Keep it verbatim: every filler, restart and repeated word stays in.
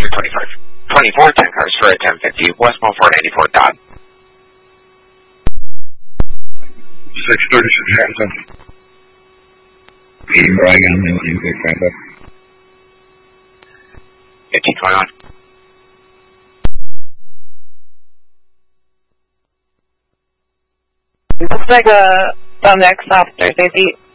Passenger twenty-five, twenty-four, ten cars for a ten fifty, Westmore four ninety-four Dodd. six thirty-six Hampton. Eating Brigham, nineteen six Hampton. fifteen twenty-one. Looks like a Thumbneck South Thursday seat.